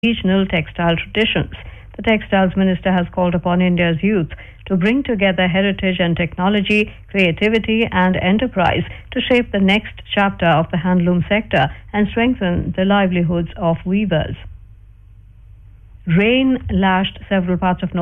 regional textile traditions. The Textiles Minister has called upon India's youth to bring together heritage and technology, creativity and enterprise to shape the next chapter of the handloom sector and strengthen the livelihoods of weavers. Rain lashed several parts of